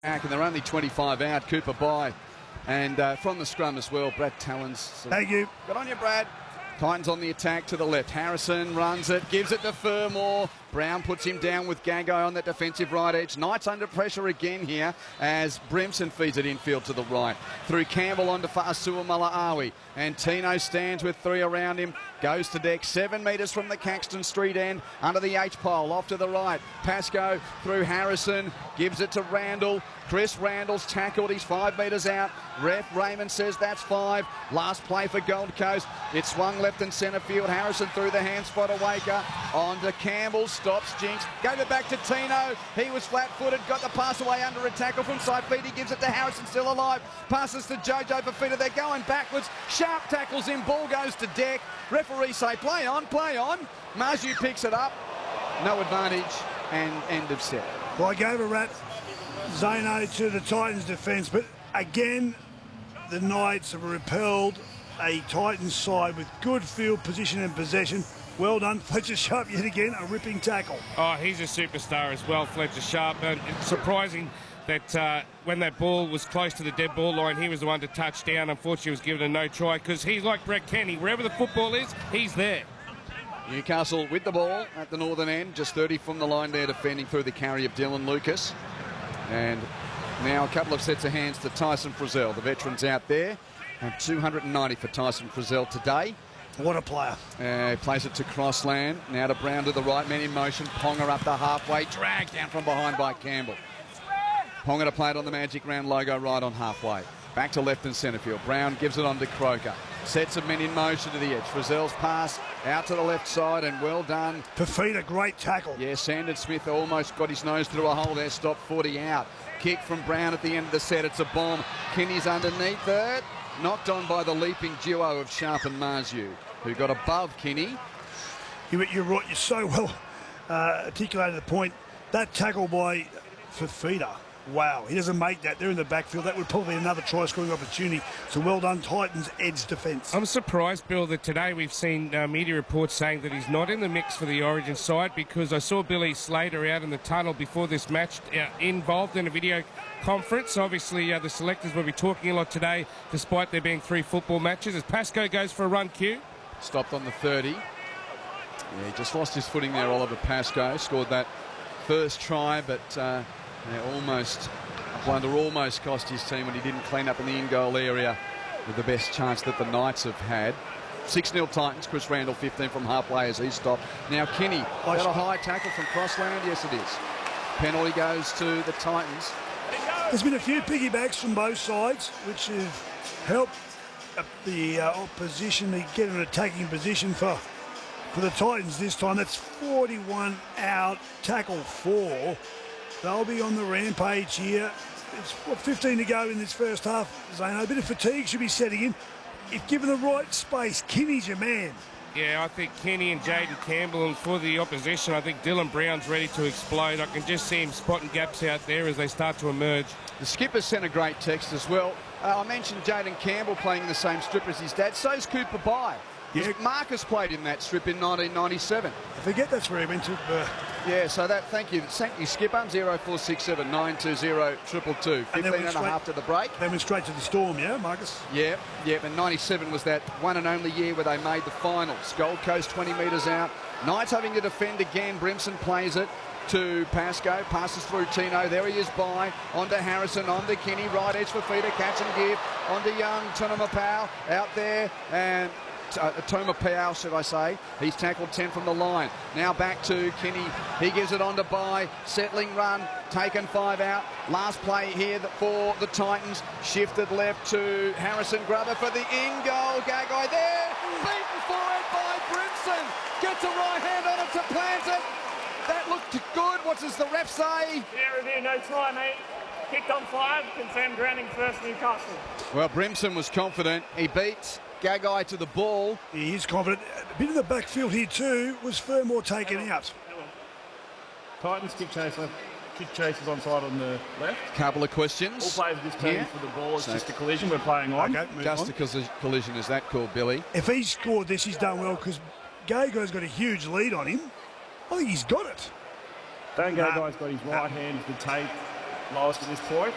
And they're only 25 out. Cooper by. And from the scrum as well, Brad Tallons. Thank you. Good on you, Brad. Titans on the attack to the left. Harrison runs it, gives it to Fermor. Brown puts him down with Gagai on that defensive right edge. Knights under pressure again here as Brimson feeds it infield to the right. Through Campbell onto Fa'asua Mala'awi. And Tino stands with three around him. Goes to deck 7 metres from the Caxton Street end. Under the H-pole, off to the right. Pascoe through Harrison. Gives it to Randall. Chris Randall's tackled. He's 5 metres out. Ref Raymond says that's 5. Last play for Gold Coast. It swung left and centre field. Harrison through the hand spot. Waker on to Campbell. Stops Jinx. Gave it back to Tino. He was flat-footed. Got the pass away under a tackle from Saifiti. Gives it to Harrison, still alive. Passes to Jojo Fafita. They're going backwards. Sharp tackles in. Ball goes to deck. Referee say play on, play on. Marju picks it up. No advantage and end of set. Well, I gave a rat Zano to the Titans defence, but again, the Knights have repelled a Titans side with good field position and possession. Well done, Fletcher Sharp yet again, a ripping tackle. Oh, he's a superstar as well, Fletcher Sharp. It's surprising that when that ball was close to the dead ball line, he was the one to touch down. Unfortunately, he was given a no try because he's like Brett Kenny. Wherever the football is, he's there. Newcastle with the ball at the northern end, just 30 from the line there, defending through the carry of Dylan Lucas. And now a couple of sets of hands to Tyson Frizzell. The veteran's out there. And 290 for Tyson Frizzell today. What a player. Plays it to Crossland. Now to Brown to the right, man in motion. Ponga up the halfway, dragged down from behind by Campbell. Ponga to play it on the Magic Round logo right on halfway. Back to left and centre field. Brown gives it on to Croker. Sets of men in motion to the edge. Frizzell's pass out to the left side and well done. Fafita, great tackle. Yeah, Sandon Smith almost got his nose through a hole there. Stopped 40 out. Kick from Brown at the end of the set. It's a bomb. Kinney's underneath it. Knocked on by the leaping duo of Sharp and Marju, who got above Kinney. You're right. You're so well articulated the point. That tackle by Fafita. Wow, he doesn't make that. They're in the backfield. That would probably be another try-scoring opportunity. So well done, Titans edge defence. I'm surprised, Bill, that today we've seen media reports saying that he's not in the mix for the Origin side, because I saw Billy Slater out in the tunnel before this match, involved in a video conference. Obviously, the selectors will be talking a lot today, despite there being 3 football matches. As Pascoe goes for a run, Q. Stopped on the 30. Yeah, he just lost his footing there, Oliver Pascoe. Scored that first try, but... almost a blunder almost cost his team when he didn't clean up in the in-goal area with the best chance that the Knights have had. 6-0 Titans. Chris Randall 15 from halfway as he stopped. Now Kinney got a high tackle from Crossland. Yes, it is. Penalty goes to the Titans. There's been a few piggybacks from both sides, which have helped the opposition to get an attacking position for the Titans this time. That's 41 out, tackle 4. They'll be on the rampage here. It's 15 to go in this first half. Zano, a bit of fatigue should be setting in. If given the right space, Kinney's your man. Yeah, I think Kenny and Jaden Campbell, and for the opposition, I think Dylan Brown's ready to explode. I can just see him spotting gaps out there as they start to emerge. The skipper sent a great text as well. I mentioned Jaden Campbell playing in the same strip as his dad. So's Cooper Bye. Yeah. Marcus played in that strip in 1997. I forget that's where he went to. Yeah, so that, thank you, skipper. 0467 920 222. 15 and a half to the break. They went straight to the Storm, yeah, Marcus? Yeah, and 97 was that one and only year where they made the finals. Gold Coast 20 metres out. Knights having to defend again. Brimson plays it to Pascoe, passes through Tino. There he is by, onto Harrison, onto Kinney, right edge for Feeder, catch and give, onto Young, Tunamapau, out there, and Toma Pau, should I say. He's tackled 10 from the line. Now back to Kinney. He gives it on to Bye. Settling run. Taken 5 out. Last play here for the Titans. Shifted left to Harrison Grubber for the in-goal. Gagai there. Beaten forward by Brimson. Gets a right hand on it to plant it. That looked good. What does the ref say? Yeah, review, no try, mate. Kicked on 5. Confirmed grounding first, Newcastle. Well, Brimson was confident. He beats Gagai to the ball. He is confident. A bit in the backfield here too. Was Fermor taken out? Titans kick chase left. Kick chase is onside on the left. Couple of questions. All players this turn for the ball. It's just a collision we're playing on. Okay, just a collision, is that called, Billy? If he scored this, he's done well, because Gagai's got a huge lead on him. I think he's got it. Dan Gagai's got his right hand to take lowest at this point.